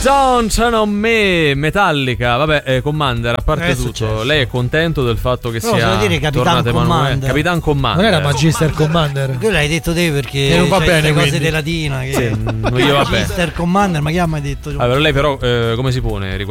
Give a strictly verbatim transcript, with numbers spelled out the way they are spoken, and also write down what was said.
Don't Turn on Me, Metallica. Vabbè, eh, Commander, a parte È tutto, successo. lei è contento del fatto che Però sia devo dire Capitan tornato Emanuele? Commander. Capitan Commander. Non era Magister Commander? Tu l'hai detto te perché Che non va c'hai bene, queste cose quindi. di latina che Sì, non gli va bene. Magister Commander, ma chi ha mai detto? Allora, lei però eh, come si pone riguardo